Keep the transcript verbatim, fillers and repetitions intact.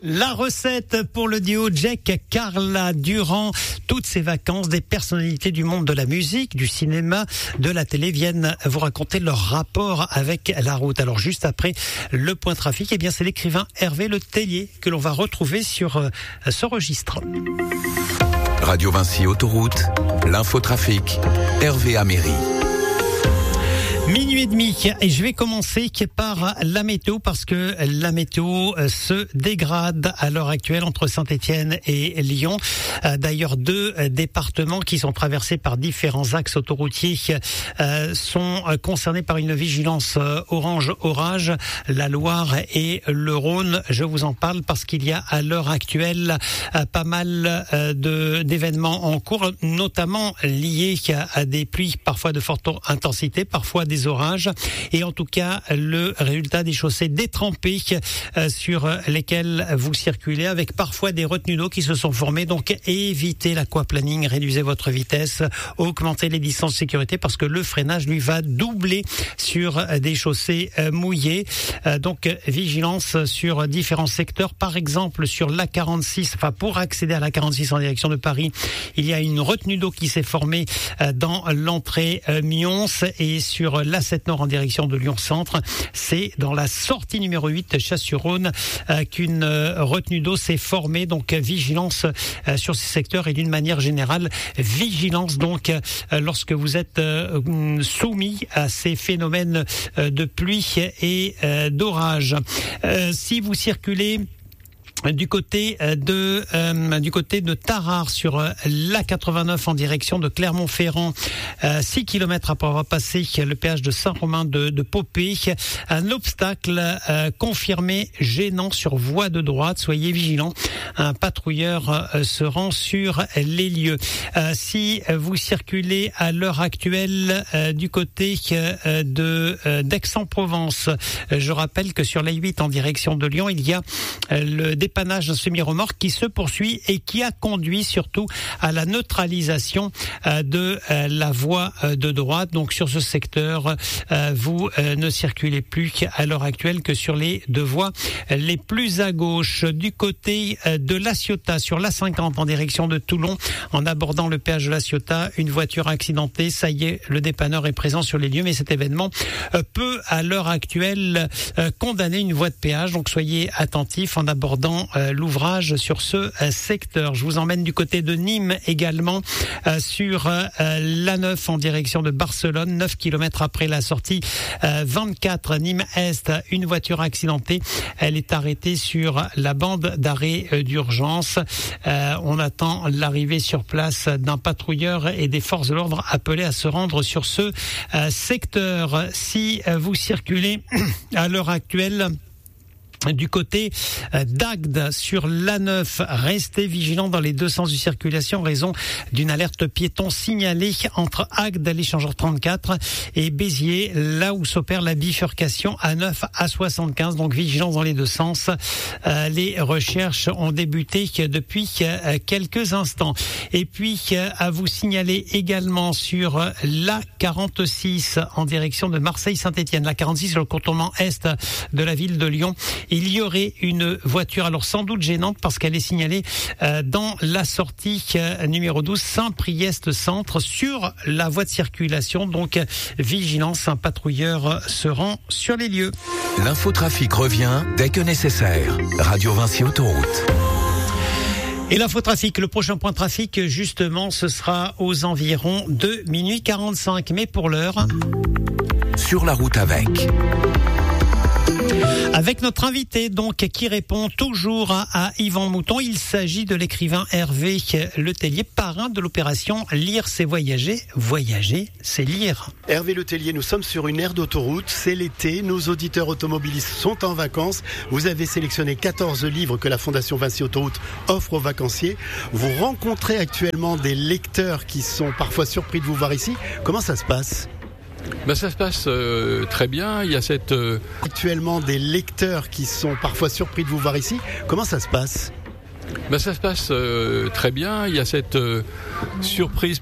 La recette pour le duo Jack-Carla durant toutes ces vacances, des personnalités du monde de la musique, du cinéma, de la télé viennent vous raconter leur rapport avec la route. Alors juste après le point trafic, eh bien c'est l'écrivain Hervé Le Tellier que l'on va retrouver sur euh, ce registre. Radio Vinci Autoroute, l'infotrafic, Hervé Améry. Minuit et demi, et je vais commencer par la météo parce que la météo se dégrade à l'heure actuelle entre Saint-Étienne et Lyon. D'ailleurs, deux départements qui sont traversés par différents axes autoroutiers sont concernés par une vigilance orange orage, la Loire et le Rhône. Je vous en parle parce qu'il y a à l'heure actuelle pas mal de d'événements en cours, notamment liés à des pluies parfois de forte intensité, parfois des des orages, et en tout cas le résultat des chaussées détrempées euh, sur lesquelles vous circulez, avec parfois des retenues d'eau qui se sont formées. Donc évitez l'aquaplaning, réduisez votre vitesse, augmentez les distances de sécurité parce que le freinage lui va doubler sur des chaussées euh, mouillées. Euh, donc vigilance sur différents secteurs, par exemple sur l'A quarante-six, enfin pour accéder à l'A quarante-six en direction de Paris, il y a une retenue d'eau qui s'est formée euh, dans l'entrée euh, Mions, et sur l'A sept Nord en direction de Lyon-Centre, c'est dans la sortie numéro huit, Chasse-sur-Rhône, euh, qu'une euh, retenue d'eau s'est formée. Donc vigilance euh, sur ces secteurs, et d'une manière générale, vigilance donc euh, lorsque vous êtes euh, soumis à ces phénomènes euh, de pluie et euh, d'orage. Euh, si vous circulez du côté de euh, du côté de Tarare sur euh, l'A quatre-vingt-neuf en direction de Clermont-Ferrand, euh, six kilomètres après avoir passé le péage de Saint-Romain de, de Popé, un obstacle euh, confirmé gênant sur voie de droite. Soyez vigilants, un patrouilleur euh, se rend sur les lieux. Euh, si vous circulez à l'heure actuelle euh, du côté euh, de euh, d'Aix-en-Provence, euh, je rappelle que sur l'A huit en direction de Lyon, il y a euh, le dépannage d'un semi-remorque qui se poursuit et qui a conduit surtout à la neutralisation euh, de euh, la voie euh, de droite. Donc sur ce secteur, euh, vous euh, ne circulez plus à l'heure actuelle que sur les deux voies les plus à gauche. Du côté euh, de La Ciotat, sur l'A cinquante en direction de Toulon, en abordant le péage de La Ciotat, une voiture accidentée. Ça y est, le dépanneur est présent sur les lieux, mais cet événement euh, peut à l'heure actuelle euh, condamner une voie de péage. Donc soyez attentifs en abordant Euh, l'ouvrage sur ce euh, secteur. Je vous emmène du côté de Nîmes également, euh, sur euh, l'A neuf en direction de Barcelone, neuf kilomètres après la sortie euh, vingt-quatre Nîmes-Est, une voiture accidentée. Elle est arrêtée sur la bande d'arrêt euh, d'urgence. Euh, on attend l'arrivée sur place d'un patrouilleur et des forces de l'ordre appelées à se rendre sur ce euh, secteur. Si euh, vous circulez à l'heure actuelle du côté d'Agde sur l'A neuf, restez vigilants dans les deux sens de circulation en raison d'une alerte piéton signalée entre Agde, l'échangeur trente-quatre, et Béziers, là où s'opère la bifurcation A neuf à soixante-quinze. Donc vigilance dans les deux sens. Euh, les recherches ont débuté depuis euh, quelques instants. Et puis euh, à vous signaler également sur l'A quarante-six en direction de Marseille-Saint-Étienne, l'A quarante-six sur le contournement est de la ville de Lyon. Il y aurait une voiture, alors sans doute gênante parce qu'elle est signalée euh, dans la sortie euh, numéro douze Saint-Priest Centre sur la voie de circulation. Donc vigilance, un patrouilleur se rend sur les lieux. L'infotrafic revient dès que nécessaire. Radio Vinci Autoroute. Et l'infotrafic, le prochain point trafic, justement, ce sera aux environs de minuit quarante-cinq. Mais pour l'heure, Sur la route avec... avec notre invité donc qui répond toujours à, à Yvan Mouton. Il s'agit de l'écrivain Hervé Le Tellier, parrain de l'opération Lire c'est voyager. Voyager, c'est lire. Hervé Le Tellier, nous sommes sur une aire d'autoroute, c'est l'été, nos auditeurs automobilistes sont en vacances. Vous avez sélectionné quatorze livres que la Fondation Vinci Autoroute offre aux vacanciers. Vous rencontrez actuellement des lecteurs qui sont parfois surpris de vous voir ici. Comment ça se passe ? Ben ça se passe euh, très bien. Il y a cette euh... actuellement des lecteurs qui sont parfois surpris de vous voir ici. Comment ça se passe ? Ben ça se passe euh, très bien. Il y a cette euh, surprise